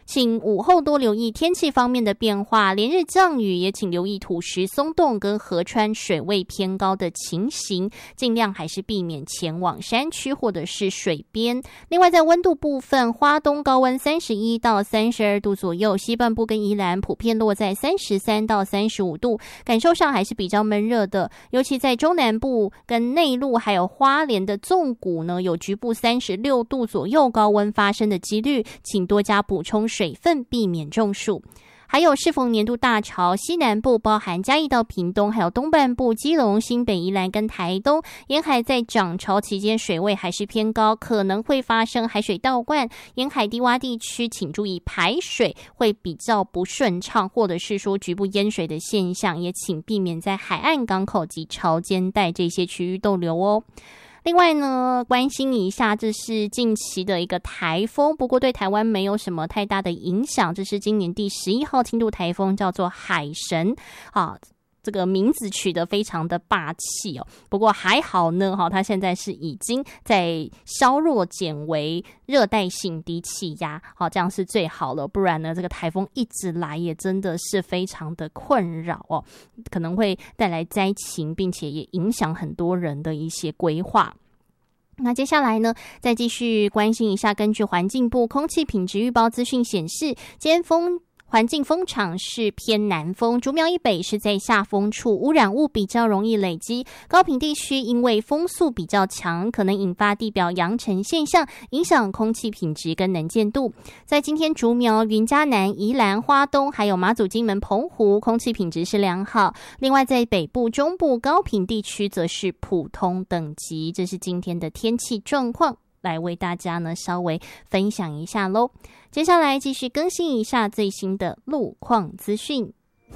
请午后多留意天气方面的变化，连日降雨也请留意土石松动跟河川水位偏高的情形，尽量还是避免前往山区或者是水边。另外在温度部分，花东高温31到32度左右，西半部跟宜兰普遍落在33到35度，感受上还是比较闷热的，尤其在中南部跟内陆还有花莲的纵谷呢，有局部36度左右高温发生的几率，请多加补充水分，避免中暑。还有适逢年度大潮，西南部包含嘉义到屏东，还有东半部基隆、新北、宜兰跟台东沿海在涨潮期间水位还是偏高，可能会发生海水倒灌，沿海低洼地区请注意排水会比较不顺畅，或者是说局部淹水的现象，也请避免在海岸港口及潮间带这些区域逗留哦。另外呢，关心一下，这是近期的一个台风，不过对台湾没有什么太大的影响。这是今年第11号轻度台风，叫做海神啊。这个名字取得非常的霸气哦，不过还好呢，它现在是已经在削弱减为热带性低气压，这样是最好了，不然呢，这个台风一直来也真的是非常的困扰哦，可能会带来灾情，并且也影响很多人的一些规划。那接下来呢，再继续关心一下，根据环境部空气品质预报资讯显示，今天环境风场是偏南风，竹苗以北是在下风处，污染物比较容易累积。高屏地区因为风速比较强，可能引发地表扬尘现象，影响空气品质跟能见度。在今天竹苗、云嘉南、宜兰、花东还有马祖、金门、澎湖空气品质是良好。另外在北部、中部、高屏地区则是普通等级。这是今天的天气状况，来为大家呢稍微分享一下咯。接下来继续更新一下最新的路况资讯。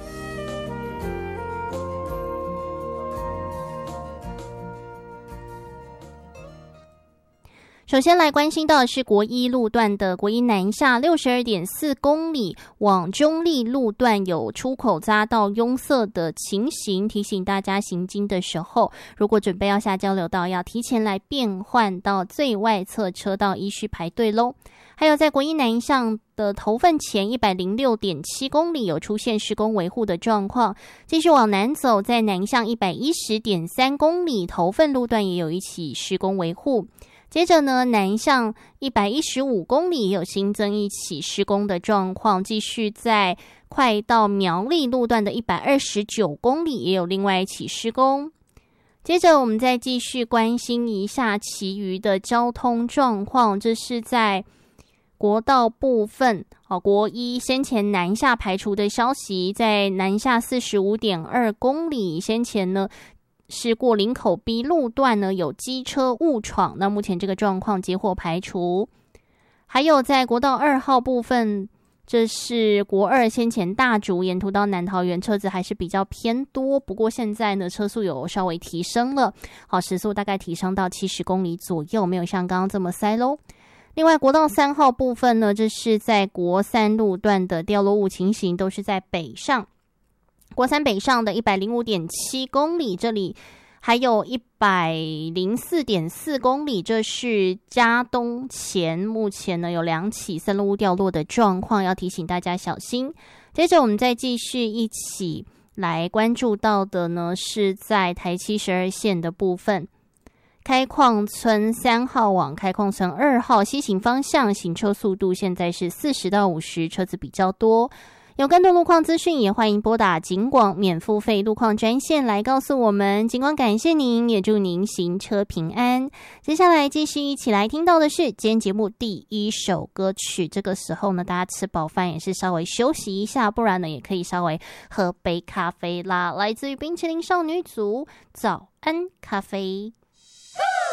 首先来关心到的是国一路段的国一南下 62.4 公里往中立路段有出口匝道拥塞的情形，提醒大家行经的时候，如果准备要下交流道，要提前来变换到最外侧车道，依序排队咯。还有在国一南向的头份前 106.7 公里有出现施工维护的状况，继续往南走，在南向 110.3 公里头份路段也有一起施工维护。接着呢，南向115公里也有新增一起施工的状况，继续在快到苗栗路段的129公里也有另外一起施工。接着我们再继续关心一下其余的交通状况，这是在国道部分，国一先前南下排除的消息，在南下 45.2 公里，先前呢是过林口 B 路段呢有机车误闯，那目前这个状况接获排除。还有在国道2号部分，这是国二先前大竹沿途到南桃园，车子还是比较偏多，不过现在呢车速有稍微提升了，时速大概提升到70公里左右，没有像刚刚这么塞咯。另外国道3号部分呢，这是在国三路段的掉落物情形，都是在北上，国三北上的 105.7 公里，这里还有 104.4 公里，这是嘉东前，目前呢有2起散落物掉落的状况，要提醒大家小心。接着我们再继续一起来关注到的呢，是在台72线的部分，开矿村3号往开矿村2号西行方向，行车速度现在是40到50，车子比较多。有更多路况资讯，也欢迎拨打警广免付费路况专线来告诉我们。警广感谢您，也祝您行车平安。接下来继续一起来听到的是今天节目第一首歌曲。这个时候呢，大家吃饱饭也是稍微休息一下，不然呢也可以稍微喝杯咖啡啦。来自于冰淇淋少女组早安咖啡。